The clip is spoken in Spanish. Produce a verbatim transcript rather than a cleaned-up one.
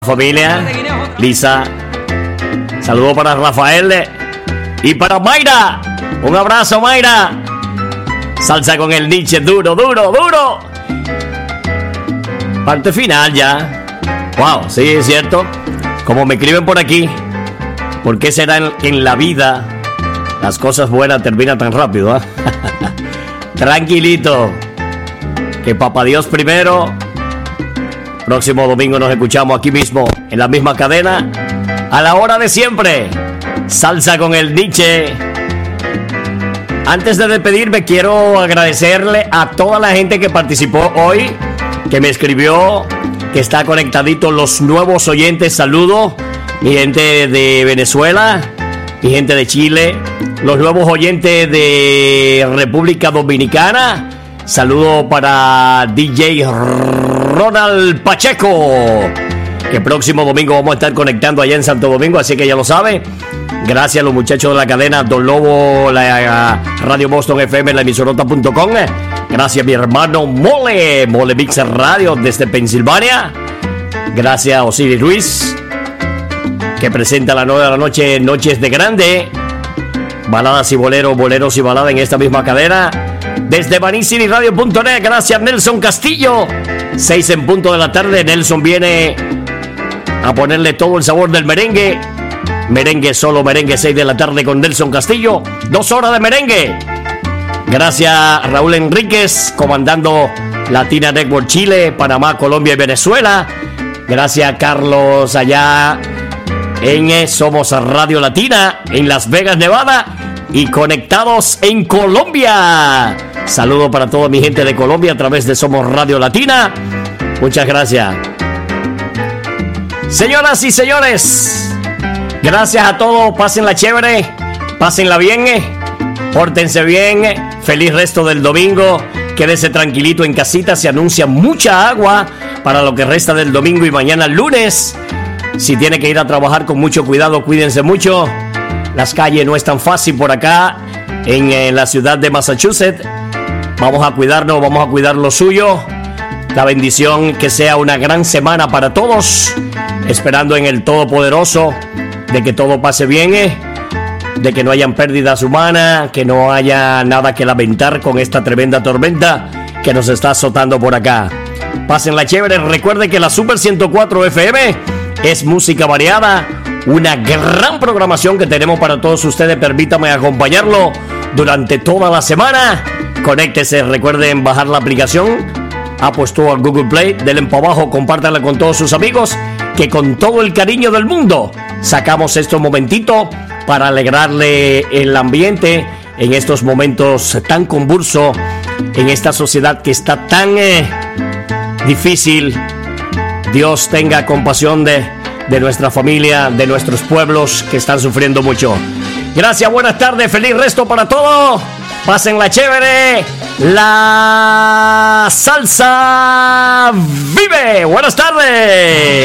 Familia, Lisa, saludo para Rafael y para Mayra. Un abrazo, Mayra. Salsa con el Nietzsche, duro, duro, duro. Parte final ya. Wow, sí, es cierto. Como me escriben por aquí, ¿por qué será en, en la vida las cosas buenas terminan tan rápido? ¿Eh? Tranquilito, que papá Dios primero. Próximo domingo nos escuchamos aquí mismo, en la misma cadena, a la hora de siempre. Salsa con el Nietzsche. Antes de despedirme, quiero agradecerle a toda la gente que participó hoy, que me escribió, que está conectadito, los nuevos oyentes. Saludo, mi gente de Venezuela, mi gente de Chile, los nuevos oyentes de República Dominicana. Saludo para D J Ronald Pacheco, que próximo domingo vamos a estar conectando allá en Santo Domingo, así que ya lo sabe. Gracias a los muchachos de la cadena Don Lobo, la Radio Boston F M, la emisorota punto com. Gracias a mi hermano Mole, Mole Mix Radio desde Pensilvania. Gracias a Osiris Ruiz, que presenta la nueva de la noche, Noches de Grande. Baladas y boleros, boleros y baladas en esta misma cadena. Desde Vanicity Radio punto net, gracias a Nelson Castillo. Seis en punto de la tarde, Nelson viene a ponerle todo el sabor del merengue. Merengue, solo merengue, seis de la tarde con Nelson Castillo. Dos horas de merengue. Gracias a Raúl Enríquez, comandando Latina Network Chile, Panamá, Colombia y Venezuela. Gracias a Carlos allá en Somos Radio Latina, en Las Vegas, Nevada. Y conectados en Colombia. Saludo para toda mi gente de Colombia a través de Somos Radio Latina. Muchas gracias. Señoras y señores, gracias a todos. Pásenla chévere, pásenla bien, pórtense bien. Feliz resto del domingo. Quédese tranquilito en casita. Se anuncia mucha agua para lo que resta del domingo y mañana lunes. Si tiene que ir a trabajar, con mucho cuidado, cuídense mucho. Las calles no es tan fácil por acá en, en la ciudad de Massachusetts. Vamos a cuidarnos, vamos a cuidar lo suyo. La bendición, que sea una gran semana para todos. Esperando en el Todopoderoso de que todo pase bien, eh, de que no hayan pérdidas humanas, que no haya nada que lamentar con esta tremenda tormenta que nos está azotando por acá. Pásenla chévere. Recuerden que la Super ciento cuatro F M es música variada. Una gran programación que tenemos para todos ustedes. Permítame acompañarlo durante toda la semana. Conéctese, recuerden bajar la aplicación Apple Store o Google Play. Denle para abajo, compártanla con todos sus amigos, que con todo el cariño del mundo sacamos estos momentitos para alegrarle el ambiente en estos momentos tan convulsos, en esta sociedad que está tan eh, difícil. Dios tenga compasión de de nuestra familia, de nuestros pueblos que están sufriendo mucho. Gracias, buenas tardes, feliz resto para todos. Pásenla chévere. La salsa vive. Buenas tardes.